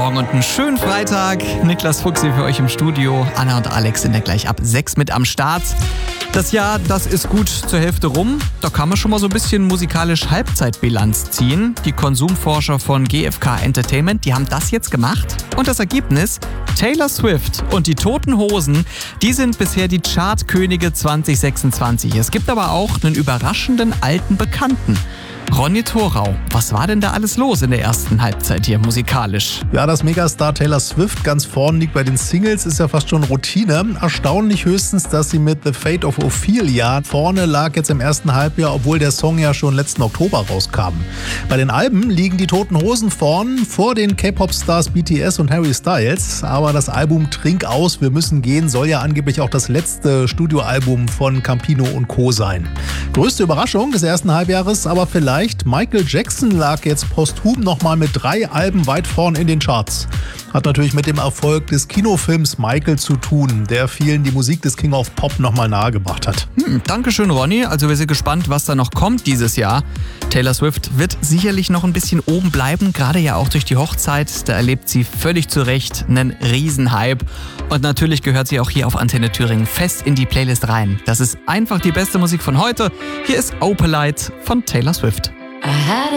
Morgen und einen schönen Freitag. Niklas Fuchs hier für euch im Studio. Anna und Alex sind ja gleich ab 6 mit am Start. Das Jahr, das ist gut zur Hälfte rum. Da kann man schon mal so ein bisschen musikalisch Halbzeitbilanz ziehen. Die Konsumforscher von GfK Entertainment, die haben das jetzt gemacht. Und das Ergebnis? Taylor Swift und die Toten Hosen, die sind bisher die Chartkönige 2026. Es gibt aber auch einen überraschenden alten Bekannten. Ronny Thorau, was war denn da alles los in der ersten Halbzeit hier musikalisch? Ja, dass Megastar Taylor Swift ganz vorn liegt bei den Singles, ist ja fast schon Routine. Erstaunlich höchstens, dass sie mit The Fate of Ophelia vorne lag jetzt im ersten Halbjahr, obwohl der Song ja schon letzten Oktober rauskam. Bei den Alben liegen die Toten Hosen vorn vor den K-Pop-Stars BTS und Harry Styles. Aber das Album Trink aus, wir müssen gehen soll ja angeblich auch das letzte Studioalbum von Campino und Co. sein. Größte Überraschung des ersten Halbjahres, aber vielleicht Michael Jackson lag jetzt posthum nochmal mit 3 Alben weit vorn in den Charts. Hat natürlich mit dem Erfolg des Kinofilms Michael zu tun, der vielen die Musik des King of Pop nochmal nahegebracht hat. Dankeschön, Ronny. Also wir sind gespannt, was da noch kommt dieses Jahr. Taylor Swift wird sicherlich noch ein bisschen oben bleiben, gerade ja auch durch die Hochzeit. Da erlebt sie völlig zu Recht einen Riesenhype. Und natürlich gehört sie auch hier auf Antenne Thüringen fest in die Playlist rein. Das ist einfach die beste Musik von heute. Hier ist Opalite von Taylor Swift.